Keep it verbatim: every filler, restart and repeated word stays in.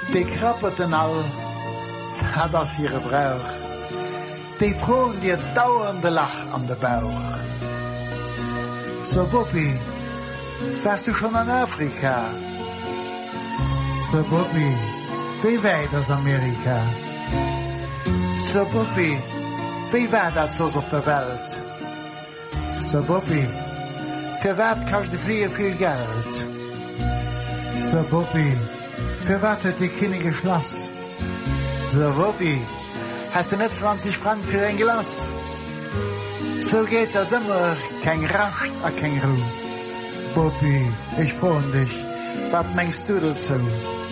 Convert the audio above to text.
Die krabbelten all, hat das ihre Brauch. Die drohen dir dauernde Lach an der Bauch. So, Bobby, warst du schon in Afrika? So, Bobby, wie weit aus Amerika? So, Bobby, wie war das so auf der Welt? So, Bobby, für was kannst du viel, viel Geld? So, Bobby, für was hat die Kinder geschlossen? So, Bobby, hast du nicht zwanzig Franken für ein Glas? So geht das immer, kein Rausch, kein Ruhe. Bobby, ich frage dich, was meinst du dazu?